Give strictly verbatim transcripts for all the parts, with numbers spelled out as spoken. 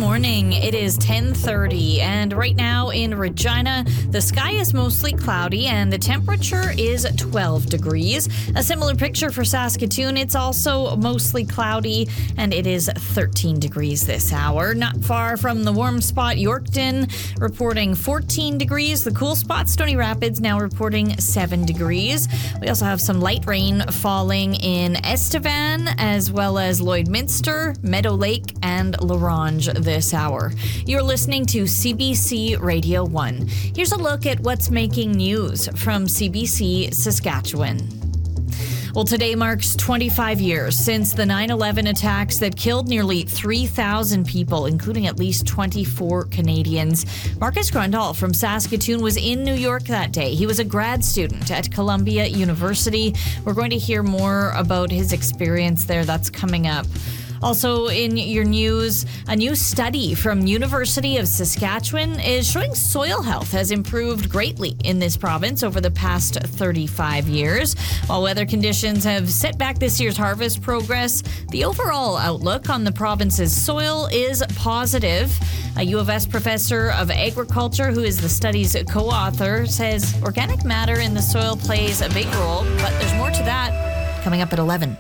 morning. It is ten thirty, and right now in Regina, the sky is mostly cloudy and the temperature is twelve degrees. A similar picture for Saskatoon. It's also mostly cloudy and it is thirteen degrees this hour. Not far from the warm spot, Yorkton reporting fourteen degrees. The cool spot, Stony Rapids, now reporting seven degrees. We also have some light rain falling in Estevan as well as Lloydminster, Meadow Lake, and La Ronge this hour. You're listening to C B C Radio one. Here's a look at what's making news from C B C Saskatchewan. Well, today marks twenty-five years since the nine eleven attacks that killed nearly three thousand people, including at least twenty-four Canadians. Marcus Grundall from Saskatoon was in New York that day. He was a grad student at Columbia University. We're going to hear more about his experience there. That's coming up. Also in your news, a new study from University of Saskatchewan is showing soil health has improved greatly in this province over the past thirty-five years. While weather conditions have set back this year's harvest progress, the overall outlook on the province's soil is positive. A U of S professor of agriculture, who is the study's co-author, says organic matter in the soil plays a big role, but there's more to that coming up at eleven.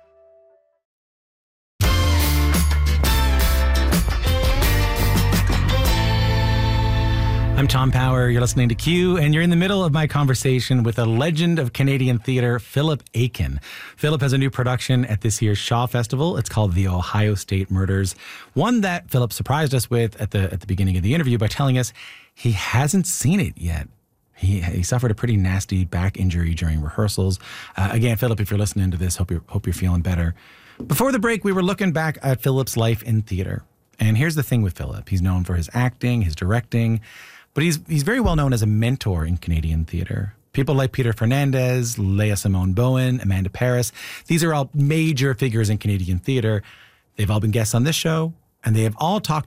I'm Tom Power. You're listening to Q, and you're in the middle of my conversation with a legend of Canadian theatre, Philip Aiken. Philip has a new production at this year's Shaw Festival. It's called The Ohio State Murders, one that Philip surprised us with at the at the beginning of the interview by telling us he hasn't seen it yet. He, he suffered a pretty nasty back injury during rehearsals. Uh, again, Philip, if you're listening to this, hope you're, hope you're feeling better. Before the break, we were looking back at Philip's life in theatre. And here's the thing with Philip. He's known for his acting, his directing, but he's he's very well known as a mentor in Canadian theatre. People like Peter Fernandez, Leah Simone Bowen, Amanda Paris, these are all major figures in Canadian theatre. They've all been guests on this show, and they have all talked